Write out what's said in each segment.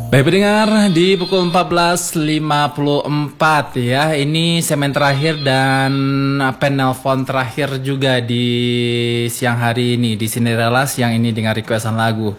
Baik pendengar, di pukul 14.54 ya. Ini segmen terakhir dan penelpon terakhir juga di siang hari ini di Cinderella siang ini dengan requestan lagu.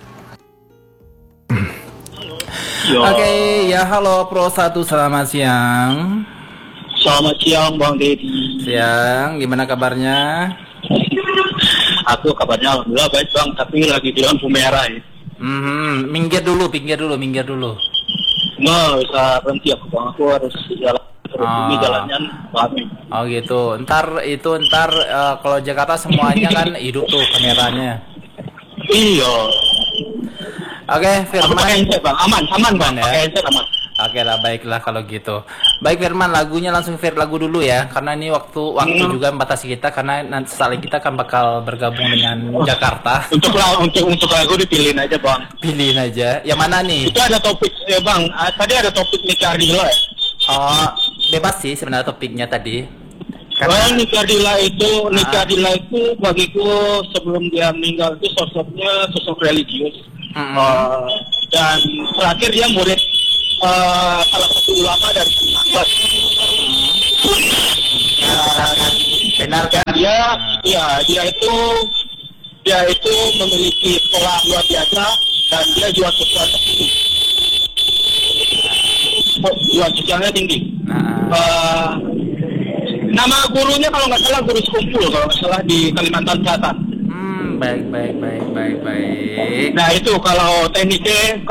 Oke, ya halo Pro 1, selamat siang. Selamat siang Bang Deddy. Siang, gimana kabarnya? Aku kabarnya alhamdulillah baik Bang, tapi lagi di lampu merah ya. Minggir dulu. Nggak bisa berhenti aku Bang, aku harus jalan terus ini jalannya rame. Oh gitu. Ntar kalau Jakarta semuanya kan hidup tuh kameranya. Iya. Oke, Aku pakai Firman. headset Bang, aman Bang, Ya. pakai headset aman. Oke lah, baiklah kalau gitu. Baik Firman, lagunya langsung lagu dulu ya, karena ini waktu juga membatasi kita, karena nanti sekali kita akan bakal bergabung dengan Jakarta. Untuk lagu dipilihin aja Bang. Pilihin aja. Yang mana nih? Itu ada topik Bang, tadi ada topik nikah Ardila ya. Oh, bebas sih sebenarnya topiknya tadi. Nikah Ardila itu bagiku sebelum dia meninggal itu sosoknya sosok religius. Dan terakhir dia murid salah satu ulama dari Abbas. Benar kan? Dia itu memiliki sekolah luar biasa dan dia jual sosialnya tinggi. Nama gurunya kalau nggak salah guru sekumpul kalau nggak salah di Kalimantan Selatan. Baik. Nah itu kalau tekniknya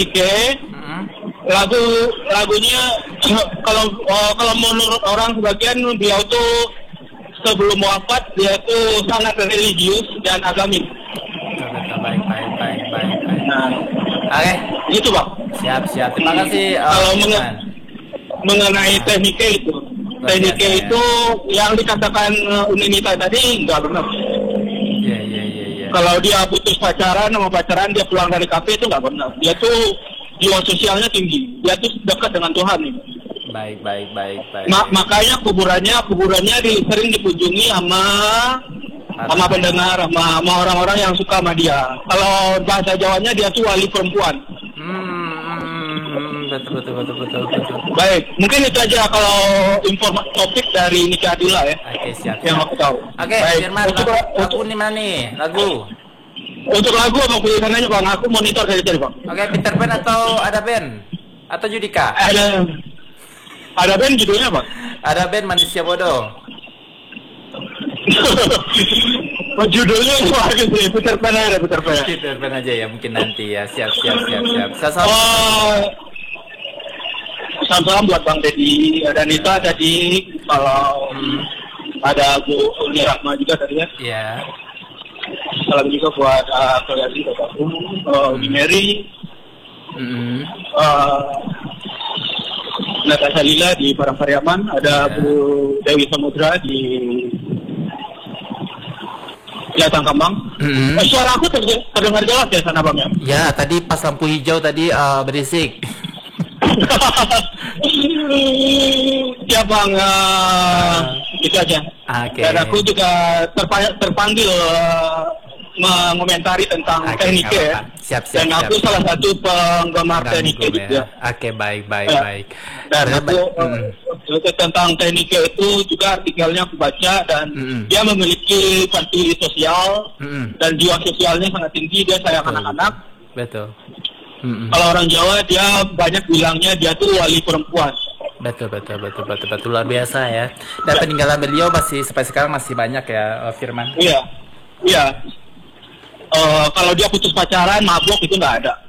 lagunya kalau menurut orang sebagian dia tuh sebelum wafat dia tuh sangat religius dan agamis. Baik. Nah, Oke, gitu Bang. siap. Terima kasih. Kalau mengenai tekniknya itu yang dikatakan Unita tadi nggak benar. Iya. Kalau dia putus pacaran sama pacaran dia pulang dari kafe itu nggak benar. Dia tuh jiwa sosialnya tinggi. Dia tuh dekat dengan Tuhan nih. Baik. Makanya kuburannya sering dikunjungi sama pendengar, sama orang-orang yang suka sama dia. Kalau bahasa Jawanya dia tuh wali perempuan. Betul. Baik, mungkin itu aja kalau informasi topik dari nikah Ardila ya. Oke, siap. Yang aku tahu. Oke, Firman, lagu ini mana nih? Lagu. Untuk lagu apa pilihan aja Bang? Aku monitor dari tadi Bang. Oke, Peter Pan atau ada band? Atau Judika? Ada band judulnya Bang? Ada band Manusia Bodoh. Judulnya itu aja sih, Peter Pan aja. Peter Pan aja ya, mungkin nanti ya. Siap. Salam buat Bang Deddy dan Nita tadi. Kalau ada Bu Uni Rahma juga tadi ya. Iya. Salam juga buat Kelihatan Bapakku, Uni Mary, Natasha Lila di Parang-Pariaman, ada Bu Dewi Samudra di Jatang Kemang. Suara aku terdengar jelas ya sana Bang ya? Ya, tadi pas lampu hijau tadi berisik. Ya Bang, itu aja. Okay. Dan aku juga terpanggil mengomentari tentang tekniknya ya. Siap. Dan aku salah satu penggemar tekniknya juga. Oke, baik. Dan aku tentang tekniknya itu juga artikelnya aku baca dan dia memiliki panti sosial dan jiwa sosialnya sangat tinggi, dia sayang anak-anak. Betul. Kalau orang Jawa dia banyak bilangnya dia tuh wali perempuan. Betul luar biasa ya. Dan peninggalan beliau sampai sekarang masih banyak ya, Firman. Iya. Kalau dia putus pacaran, mabuk itu nggak ada.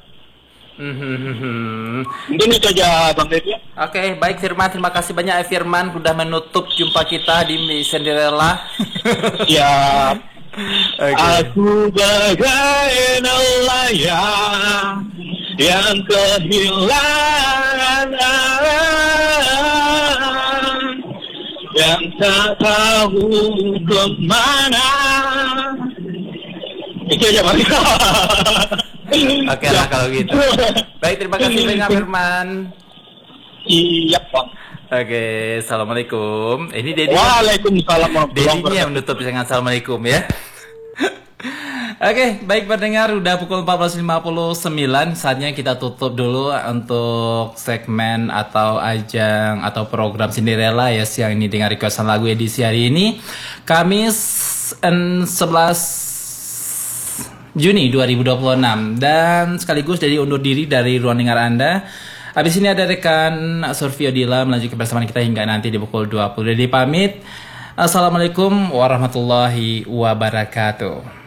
Mungkin itu aja Bang Deddy. Oke, baik Firman, terima kasih banyak Firman sudah menutup jumpa kita di Cinderella. Siap. Okay. Aku bagai nelayan yang kehilangan arah, yang tak tahu kemana. Itu aja Bang. Oke lah kalau gitu. Baik, terima kasih banyak Firman. Iya Bang. Oke, assalamualaikum. Ini Deddy. Waalaikumsalam. Deddy yang menutup dengan assalamualaikum ya. Oke, baik pendengar, udah pukul 14.59, saatnya kita tutup dulu untuk segmen atau ajang atau program Cinderella ya siang ini dengan requestan lagu edisi hari ini, Kamis 11 Juni 2026, dan sekaligus dari undur diri dari ruang dengar Anda. Habis ini ada rekan Survio Dila melanjutkan bersama kita hingga nanti di pukul 20. Jadi pamit. Assalamualaikum warahmatullahi wabarakatuh.